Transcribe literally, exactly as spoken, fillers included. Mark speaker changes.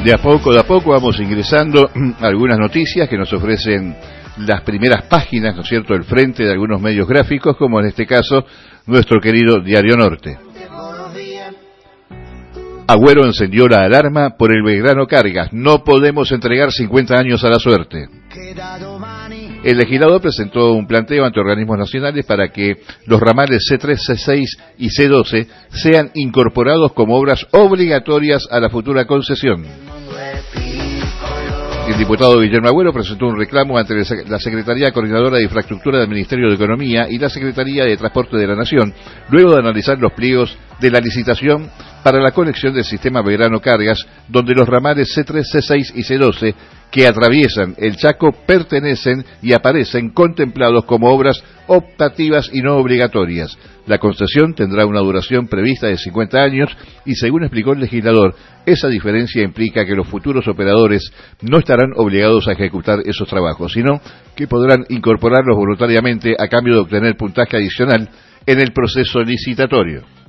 Speaker 1: De a poco, de a poco vamos ingresando algunas noticias que nos ofrecen las primeras páginas, ¿no es cierto?, el frente de algunos medios gráficos, como en este caso nuestro querido Diario Norte. Agüero encendió la alarma por el Belgrano Cargas. No podemos entregar cincuenta años a la suerte. El legislador presentó un planteo ante organismos nacionales para que los ramales C tres, C seis y C doce sean incorporados como obras obligatorias a la futura concesión. El diputado Guillermo Agüero presentó un reclamo ante la Secretaría Coordinadora de Infraestructura del Ministerio de Economía y la Secretaría de Transporte de la Nación, luego de analizar los pliegos de la licitación para la conexión del sistema Belgrano Cargas, donde los ramales C tres, C seis y C doce que atraviesan el Chaco pertenecen y aparecen contemplados como obras optativas y no obligatorias. La concesión tendrá una duración prevista de cincuenta años y, según explicó el legislador, esa diferencia implica que los futuros operadores no estarán obligados a ejecutar esos trabajos, sino que podrán incorporarlos voluntariamente a cambio de obtener puntaje adicional en el proceso licitatorio.